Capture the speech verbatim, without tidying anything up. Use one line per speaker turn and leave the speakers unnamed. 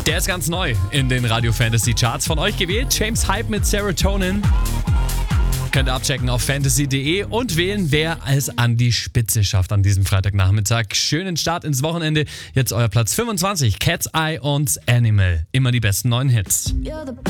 Der ist ganz neu in den Radio Fantasy Charts. Von euch gewählt, James Hype mit Serotonin. Könnt ihr abchecken auf fantasy punkt de und wählen, wer es an die Spitze schafft an diesem Freitagnachmittag. Schönen Start ins Wochenende. Jetzt euer Platz fünfundzwanzig, Cat's Eye und Animal. Immer die besten neuen Hits.